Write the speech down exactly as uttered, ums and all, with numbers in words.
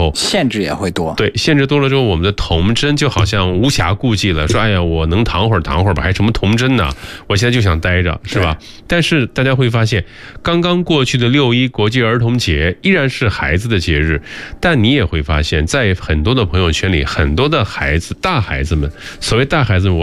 后， 限制也会多。 对，限制多了之后，我们的童真就好像无暇顾及了，说哎呀，我能躺会儿躺会儿吧，还什么童真呢？我现在就想待着，是吧？但是大家会发现，刚刚过去的六一国际儿童节依然是孩子的节日，但你也会发现，在很多的朋友圈里，很多的孩子，大孩子们，所谓大孩子们，我